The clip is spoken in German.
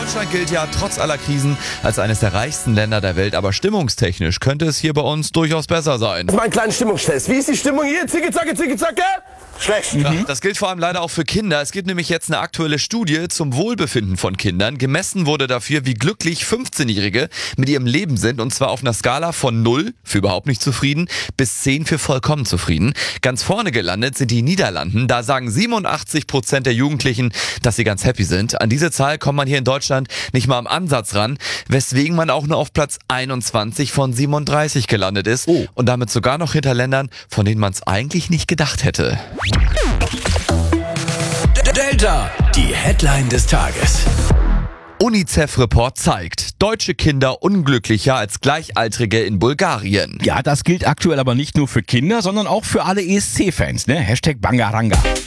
Deutschland gilt ja trotz aller Krisen als eines der reichsten Länder der Welt, aber stimmungstechnisch könnte es hier bei uns durchaus besser sein. Das ist mein kleiner Stimmungstest. Wie ist die Stimmung hier? Zicke, zacke, zicke, zacke? Schlecht. Ja, das gilt vor allem leider auch für Kinder. Es gibt nämlich jetzt eine aktuelle Studie zum Wohlbefinden von Kindern. Gemessen wurde dafür, wie glücklich 15-Jährige mit ihrem Leben sind, und zwar auf einer Skala von 0 für überhaupt nicht zufrieden bis 10 für vollkommen zufrieden. Ganz vorne gelandet sind die Niederlanden. Da sagen 87% der Jugendlichen, dass sie ganz happy sind. An diese Zahl kommt man hier in Deutschland nicht mal am Ansatz ran, weswegen man auch nur auf Platz 21 von 37 gelandet ist. Und damit sogar noch hinter Ländern, von denen man es eigentlich nicht gedacht hätte. Delta, die Headline des Tages. UNICEF-Report zeigt, deutsche Kinder unglücklicher als Gleichaltrige in Bulgarien. Ja, das gilt aktuell aber nicht nur für Kinder, sondern auch für alle ESC-Fans, ne? #Bangaranga.